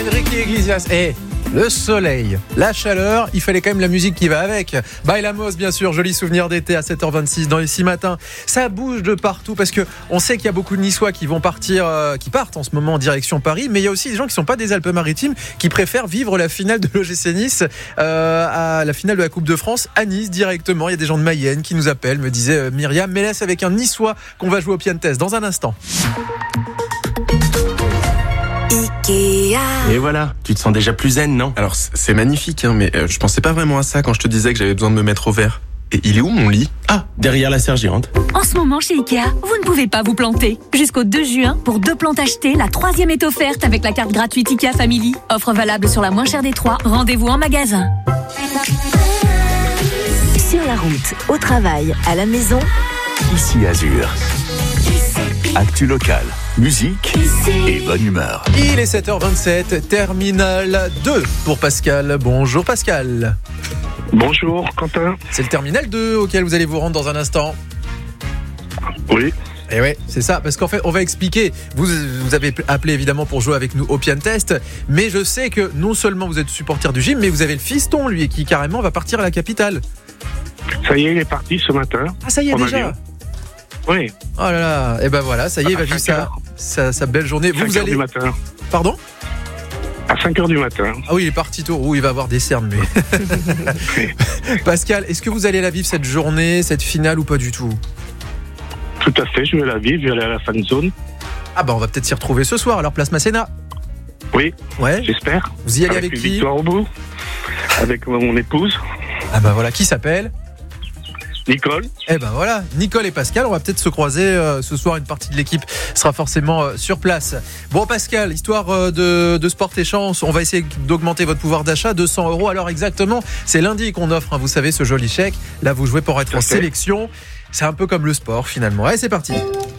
Enrique Iglesias. Le soleil, la chaleur, il fallait quand même la musique qui va avec. Bailamos, bien sûr, joli souvenir d'été à 7h26 dans Ici Matin. Ça bouge de partout parce que on sait qu'il y a beaucoup de Niçois qui vont qui partent en ce moment en direction Paris, mais il y a aussi des gens qui ne sont pas des Alpes-Maritimes qui préfèrent vivre la finale de l'OGC Nice, à la finale de la Coupe de France à Nice directement. Il y a des gens de Mayenne qui nous appellent, me disait Myriam, mais là c'est avec un Niçois qu'on va jouer au Piantes dans un instant. Ikea. Et voilà, tu te sens déjà plus zen, non? Alors c'est magnifique, mais je pensais pas vraiment à ça quand je te disais que j'avais besoin de me mettre au vert. Et il est où mon lit? Ah, derrière la serre géante. En ce moment chez Ikea, vous ne pouvez pas vous planter. Jusqu'au 2 juin, pour 2 plantes achetées, la 3e est offerte avec la carte gratuite Ikea Family. Offre valable sur la moins chère des 3. Rendez-vous en magasin. Sur la route, au travail, à la maison, Ici Azur. Actu local, musique et bonne humeur. Il est 7h27, terminal 2 pour Pascal. Bonjour Pascal. Bonjour Quentin. C'est le terminal 2 auquel vous allez vous rendre dans un instant. Oui. Et ouais, c'est ça, parce qu'en fait, on va expliquer. Vous avez appelé évidemment pour jouer avec nous au Piantes, mais je sais que non seulement vous êtes supporter du gym, mais vous avez le fiston, lui, qui carrément va partir à la capitale. Ça y est, il est parti ce matin. Ah, ça y est en déjà avion. Oui. Oh là là, et ben voilà, ça y est, il va vivre sa belle journée. 5 Vous heures allez... du matin. Pardon ? À 5h du matin. Ah oui, il est parti tôt. Oh, il va avoir des cernes, mais... Pascal, est-ce que vous allez la vivre cette journée, cette finale ou pas du tout ? Tout à fait, je vais la vivre, je vais aller à la fan zone. Ah bah on va peut-être s'y retrouver ce soir, alors place Masséna. Oui, Ouais. j'espère. Vous y allez avec une qui ? victoire au bout. Avec mon épouse, Ah bah voilà, qui s'appelle ? Nicole. Eh ben voilà, Nicole et Pascal, on va peut-être se croiser ce soir. Une partie de l'équipe sera forcément sur place. Bon Pascal, histoire de sport et chance, on va essayer d'augmenter votre pouvoir d'achat, 200 €. Alors exactement, c'est lundi qu'on offre, vous savez, ce joli chèque. Là, vous jouez pour être en sélection. C'est un peu comme le sport finalement. Allez, c'est parti.